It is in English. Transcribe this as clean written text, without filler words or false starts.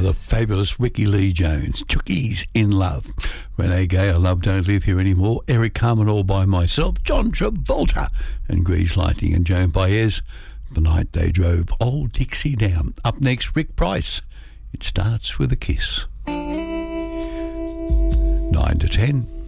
the fabulous Ricky Lee Jones, Chookies in Love. Renee Gay, I Love Don't Live Here Anymore. Eric Carmen, All By Myself. John Travolta and Grease Lighting, and Joan Baez, The Night They Drove Old Dixie Down. Up next, Rick Price. It Starts With a Kiss. 9 to 10.